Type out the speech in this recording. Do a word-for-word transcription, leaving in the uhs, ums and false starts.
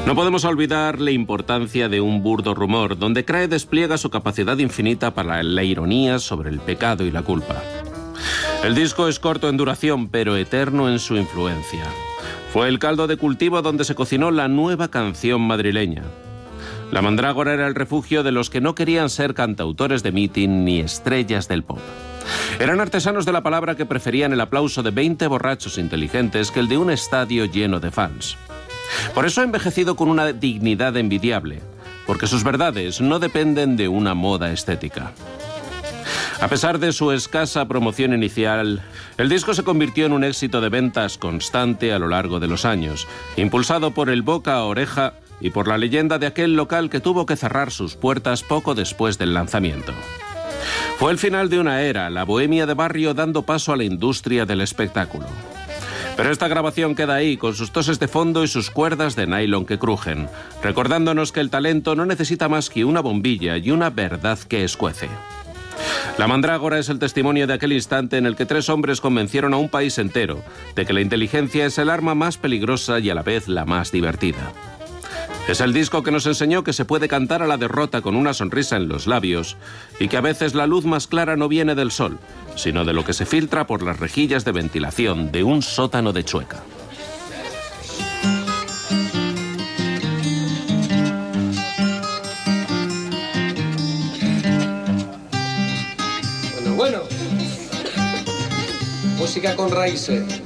No podemos olvidar la importancia de Un burdo rumor, donde Crae despliega su capacidad infinita para la ironía sobre el pecado y la culpa. El disco es corto en duración, pero eterno en su influencia. Fue el caldo de cultivo donde se cocinó la nueva canción madrileña. La Mandrágora era el refugio de los que no querían ser cantautores de mitin ni estrellas del pop. Eran artesanos de la palabra que preferían el aplauso de veinte borrachos inteligentes que el de un estadio lleno de fans. Por eso ha envejecido con una dignidad envidiable, porque sus verdades no dependen de una moda estética. A pesar de su escasa promoción inicial, el disco se convirtió en un éxito de ventas constante a lo largo de los años, impulsado por el boca a oreja y por la leyenda de aquel local que tuvo que cerrar sus puertas poco después del lanzamiento. Fue el final de una era, la bohemia de barrio dando paso a la industria del espectáculo. Pero esta grabación queda ahí, con sus toses de fondo y sus cuerdas de nylon que crujen, recordándonos que el talento no necesita más que una bombilla y una verdad que escuece. La Mandrágora es el testimonio de aquel instante en el que tres hombres convencieron a un país entero de que la inteligencia es el arma más peligrosa y a la vez la más divertida. Es el disco que nos enseñó que se puede cantar a la derrota con una sonrisa en los labios y que a veces la luz más clara no viene del sol, sino de lo que se filtra por las rejillas de ventilación de un sótano de Chueca. Bueno, bueno. Música con raíces.